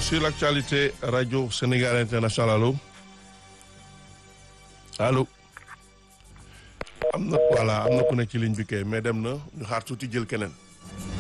sur l'actualité Radio Sénégal International. Allô allo am na ku nekk ci ligne bi kay mais dem na ñu xaar tuuti jël keneen.